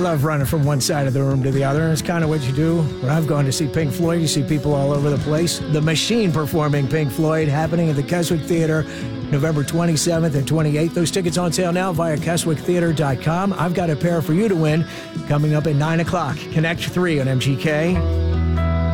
love running from one side of the room to the other, and it's kind of what you do. When I've gone to see Pink Floyd, you see people all over the place. The Machine performing Pink Floyd, happening at the Keswick Theater, November 27th and 28th. Those tickets on sale now via KeswickTheater.com. I've got a pair for you to win coming up at 9 o'clock. Connect 3 on MGK.